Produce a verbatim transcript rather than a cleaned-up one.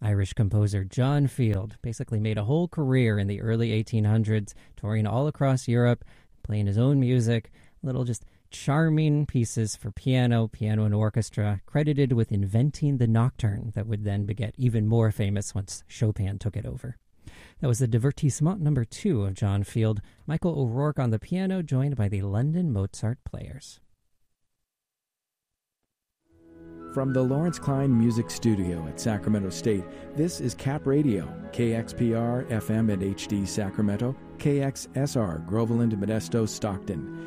Irish composer John Field basically made a whole career in the early eighteen hundreds, touring all across Europe, playing his own music, little just charming pieces for piano, piano and orchestra, credited with inventing the nocturne that would then get even more famous once Chopin took it over. That was the Divertissement number two of John Field, Michael O'Rourke on the piano, joined by the London Mozart Players. From the Lawrence Klein Music Studio at Sacramento State, this is Cap Radio, K X P R, F M and H D Sacramento, K X S R, Groveland, Modesto, Stockton.